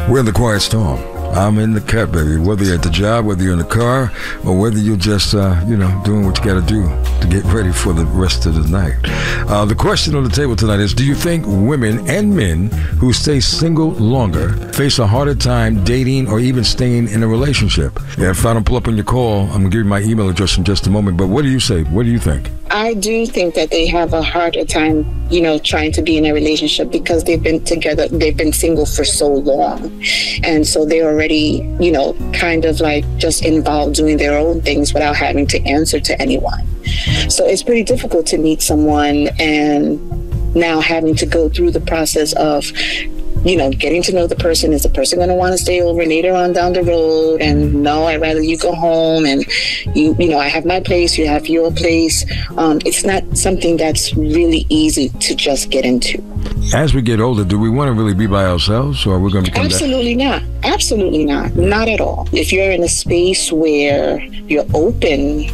We're in the quiet storm. I'm in the cut, baby. Whether you're at the job, whether you're in the car, or whether you're just, doing what you got to do to get ready for the rest of the night. The question on the table tonight is, do you think women and men who stay single longer face a harder time dating or even staying in a relationship? Yeah, if I don't pull up on your call, I'm going to give you my email address in just a moment. But what do you say? What do you think? I do think that they have a harder time, trying to be in a relationship because they've been together, they've been single for so long. And so they're already, kind of like just involved doing their own things without having to answer to anyone. So it's pretty difficult to meet someone and now having to go through the process of getting to know the person. Is the person going to want to stay over later on down the road? And no, I'd rather you go home and I have my place, you have your place. It's not something that's really easy to just get into. As we get older, do we want to really be by ourselves, or are we going to become Absolutely not. Absolutely not. Not at all. If you're in a space where you're open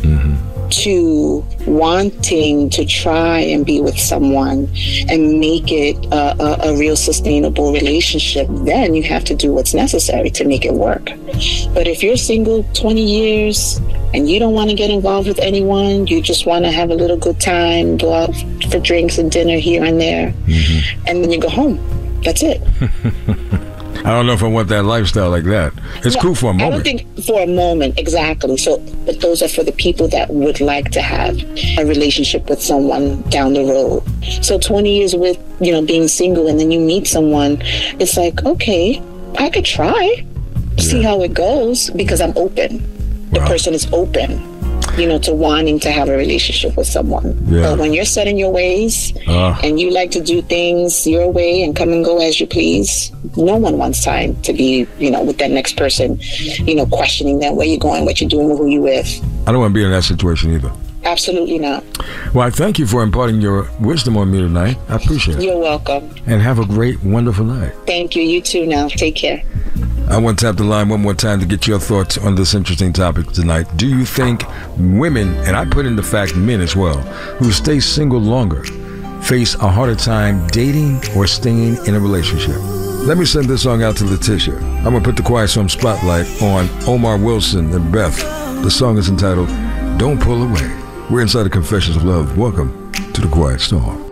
to wanting to try and be with someone and make it a real sustainable relationship, then you have to do what's necessary to make it work. But if you're single 20 years and you don't want to get involved with anyone, you just want to have a little good time, go out for drinks and dinner here and there, and then you go home. That's it. I don't know if I want that lifestyle like that. It's cool for a moment. I don't think for a moment, exactly. So, but those are for the people that would like to have a relationship with someone down the road. So 20 years with, being single, and then you meet someone, it's like, okay, I could try, see how it goes, because I'm open. The person is open, to wanting to have a relationship with someone. But when you're set in your ways and you like to do things your way and come and go as you please, no one wants time to be, with that next person, questioning them, where you're going, what you're doing, who you're with. I don't want to be in that situation either. Absolutely not. Well, I thank you for imparting your wisdom on me tonight. I appreciate it. You're welcome. And have a great, wonderful night. Thank you. You too now. Take care. I want to tap the line one more time to get your thoughts on this interesting topic tonight. Do you think women, and I put in the fact men as well, who stay single longer, face a harder time dating or staying in a relationship? Let me send this song out to Letitia. I'm going to put the Quiet Storm spotlight on Omar Wilson and Beth. The song is entitled Don't Pull Away. We're inside the Confessions of Love. Welcome to the Quiet Storm.